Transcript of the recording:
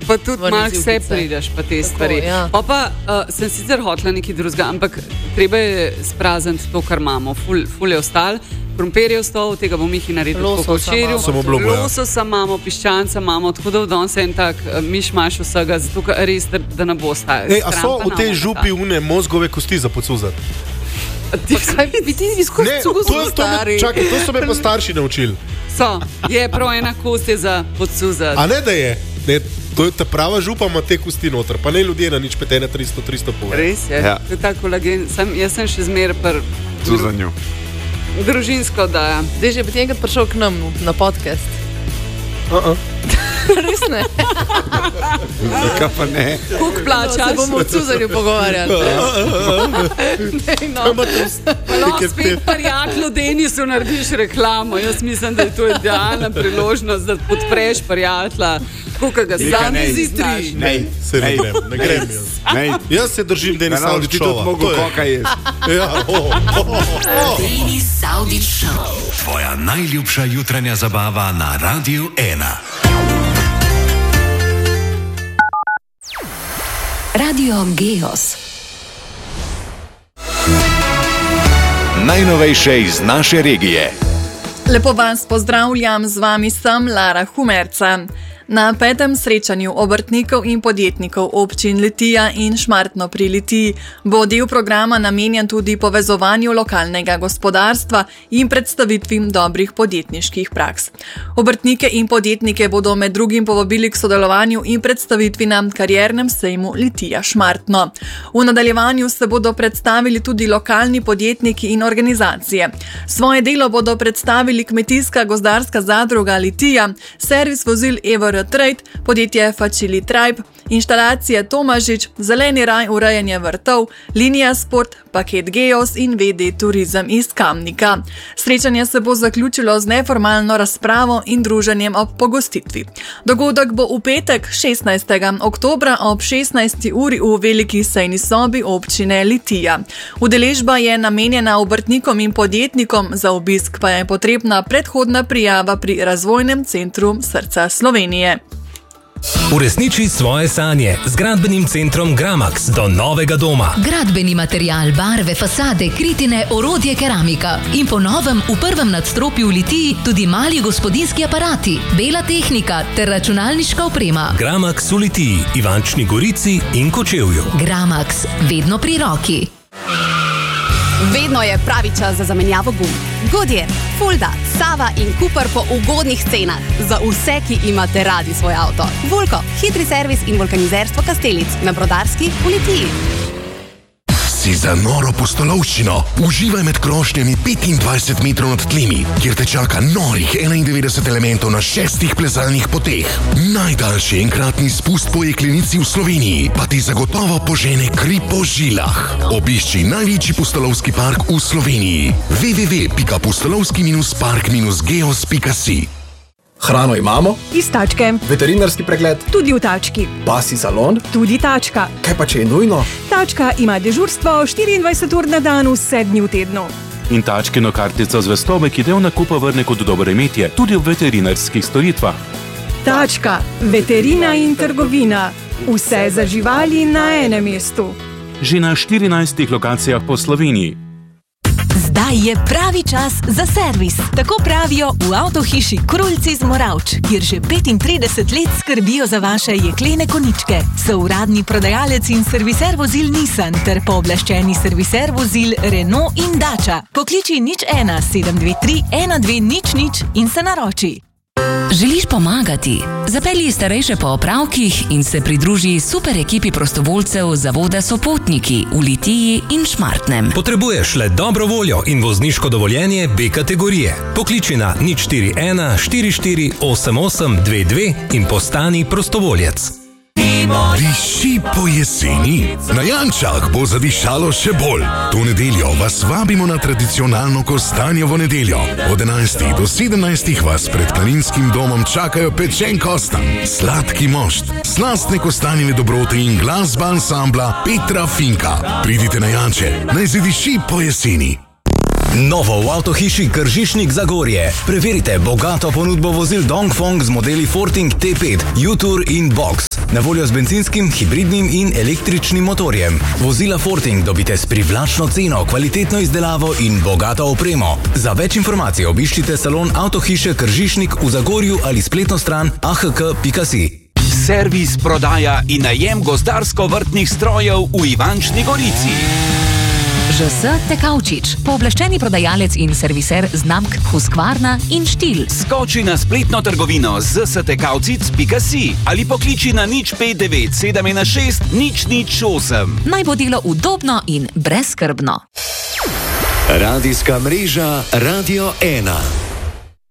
Pa tudi malo vse prideš, pa te stvari. Pa sem sicer hotla nekaj drugega, ampak treba je sprazniti to, kar imamo. Ful je ostal, krompir je ostal, tega bom jih naredil po kočerju. Lososa imamo, piščanca imamo, tako da vdon se en tak miš-maš vsega, zato res, da ne bo ostajal. A so v tej župi une mozgove kosti za podsuzati? Kaj bi ti izkušnji stari? Čakaj, to so me pa starši naučili. Je prav ena kost je za podsuzati. A ne, da je? Ne, to je ta prava župa, ima te kosti noter, pa ne ljudje na nič petene 300 pove. Res je, to je tako kolagen. Jaz sem še zmer Zuzanju. Družinsko, da. Zdaj že bi ti enkrat prišel k nam na podcast. Res ne. Zakaj pa ne? Koliko plačaš? Se bomo o Cuzanju pogovarjali. Spet prijatelju Denisu narediš reklamo. Jaz mislim, da je to idealna priložnost, da podpreš prijatelja. Koliko ga sam izidriš? Ne grem jaz. Jaz se držim Denis Saudić šova. Ti tudi mogo koka jesti. Denis Saudić Show. Tvoja najljubša jutranja zabava na Radiu 1. Radio Geos. Najnovejše iz naše regije. Lepo vas pozdravljam, z vami sem Lara Humerca. Na 5. srečanju obrtnikov in podjetnikov občin Litija in Šmartno pri Litiji bo del programa namenjen tudi povezovanju lokalnega gospodarstva in predstavitvi dobrih podjetniških praks. Obrtnike in podjetnike bodo med drugim povabili k sodelovanju in predstavitvi na kariernem sejmu Litija Šmartno. V nadaljevanju se bodo predstavili tudi lokalni podjetniki in organizacije. Svoje delo bodo predstavili Kmetijska gozdarska zadruga Litija, servis vozil Ever Trade, podjetje Facili Tribe, inštalacije Tomažič, Zeleni raj urejanje vrtov, Linija Sport, paket Geos in VD Turizem iz Kamnika. Srečanje se bo zaključilo z neformalno razpravo in druženjem ob pogostitvi. Dogodek bo v petek 16. oktobra ob 16. uri v veliki sejni sobi občine Litija. Udeležba je namenjena obrtnikom in podjetnikom, za obisk pa je potrebna predhodna prijava pri Razvojnem centru Srca Slovenije. Uresniči svoje sanje z gradbenim centrom Gramax do novega doma. Gradbeni material, barve, fasade, kritine, orodje, keramika. In po novem v prvem nadstropju v Litiji tudi mali gospodinjski aparati, bela tehnika ter računalniška oprema. Gramax v Litiji, Ivančni Gorici in Kočevju. Gramax, vedno pri roki. Vedno je pravi čas za zamenjavo gum. Goodyear, Fulda, Sava in Cooper po ugodnih cenah. Za vse, ki imate radi svoj avto. Vulko, hitri servis in vulkanizerstvo Kastelic na Brodarski v Litiji. Si za noro pustolovščino? Uživaj med krošnjami 25 metrov nad tlemi, kjer te čaka norih 91 elementov na 6 plezalnih poteh. Najdaljši enkratni spust po jeklenici v Sloveniji pa ti zagotovo požene kri po žilah. Obišči največji pustolovski park v Sloveniji. www.pustolovski-park-geos.si. Hrano imamo? Iz tačke. Veterinarski pregled? Tudi v tački. Pasji salon? Tudi tačka. Kaj pa če je nujno? Tačka ima dežurstvo 24 ur na dan, 7 dni v tednu. In tačkino kartico zvestobe, ki del nakupa vrne kot dobro imetje, tudi v veterinarskih storitvah. Tačka, veterina in trgovina. Vse za živali na enem mestu. Že na 14 lokacijah po Sloveniji. Zdaj je pravi čas za servis. Tako pravijo v avtohiši Kruljci z Moravč, kjer že 35 let skrbijo za vaše jeklene koničke. So uradni prodajalec in serviser vozil Nissan ter pooblaščeni serviser vozil Renault in Dacia. Pokliči 01 723 1200 in se naroči. Želiš pomagati? Zapelji starejše po opravkih in se pridruži super ekipi prostovoljcev Zavoda Sopotniki v Litiji in Šmartnem. Potrebuješ le dobro voljo in vozniško dovoljenje B kategorije. Pokliči na 041 44 88 22 in postani prostovoljec. Diši po jeseni. Na Jančah bo zadišalo še bolj. To nedeljo vas vabimo na tradicionalno kostanjevo nedeljo. Od 11 do 17 vas pred planinskim domom čakajo pečen kostan, sladki mošt, slastne kostanjeve dobrote in glasba ansambla Petra Finka. Pridite na Janče, naj zadiši po jeseni. Novo v avtohiši Kržišnik Zagorje. Preverite bogato ponudbo vozil Dongfeng z modeli Forting T5, U-Tour in Box. Na voljo z benzinskim, hibridnim in električnim motorjem. Vozila Forting dobite s privlačno ceno, kvalitetno izdelavo in bogato opremo. Za več informacij obiščite salon avtohiše Kržišnik v Zagorju ali spletno stran ahk.si. Servis, prodaja in najem gozdarsko-vrtnih strojev v Ivančni Gorici. ŽS Tekavčič, pooblaščeni prodajalec in serviser znamk Husqvarna in Štil. Skoči na spletno trgovino zstekavcic.si ali pokliči na 059 716 008. Naj bo delo udobno in brezskrbno. Radijska mreža Radio 1.